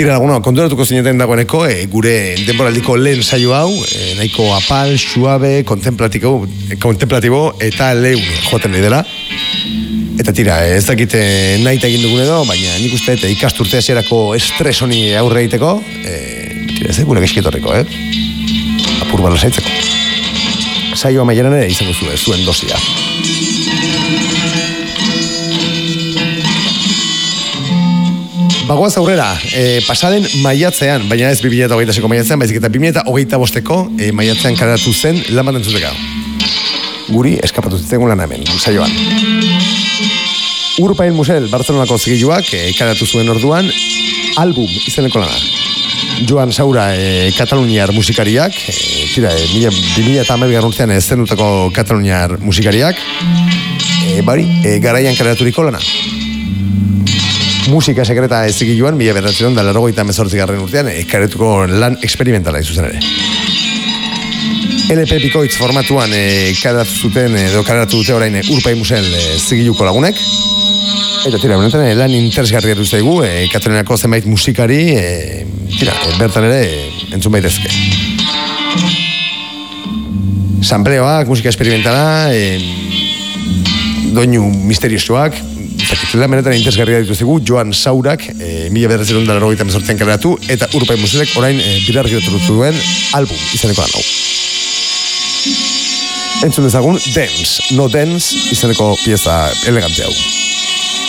Tira laguna, konturatuko zineten dagoeneko, gure denboraldiko lehen saio hau, nahiko apal, suabe, kontemplatibo eta leun joaten nahi dela. Eta tira, ez dakite nahi egin dugun edo, baina nik uste ikasturte hasierako estres honi aurre egiteko, tira, ez gure geskietorreko, apur bala zaitzeko. Saio amaieran ere izango zuen dosia. Bagoaz aurrera, pasaden maiatzean, baina ez 2026ko maiatzean, baizik eta 2025ko maiatzean kaleratu zen lan bat entzuteka. Guri eskapatu zitzen lan hemen, saioan. Urpain Musel, Bartzelonako zigiluak, kaleratu zuen orduan, album izeneko lana. Joan Saura, kataluniar musikariak, 2012 urtean zenutako kataluniar musikariak, garaian kaleraturiko lana. Musika sekreta ezigiluan, 1988 urtean, karetuko lan eksperimentala izuzen ere. LP Bikoitz formatuan kaleratu dute orain Urpain Musel zigiluko lagunek. Eta tira, benetan lan interesgarri dut zaigu, Kataluniako zenbait musikari, bertan ere entzun baitezke. Sampleoak, musika experimentala, doinu misteriosoak, lan benetan interesgarria ditu zigu, Joan Saurak, 1988an kaleratu, eta Urpain Muselek orain birargiratu duen album izeneko lan hau. Entzun dezagun, Dance, No Dance, izeneko pieza elegante hau.